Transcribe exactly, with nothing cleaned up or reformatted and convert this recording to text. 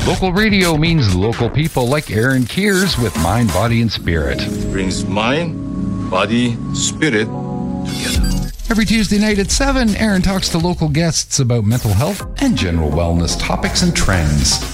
Local radio means local people like Aaron Keers with Mind, Body, and Spirit. Brings mind, body, spirit together. Every Tuesday night at seven, Aaron talks to local guests about mental health and general wellness topics and trends.